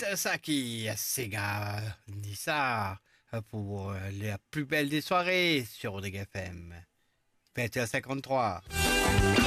ça qui Sega dit ça pour la plus belle des soirées sur Odeg FM. 21h53.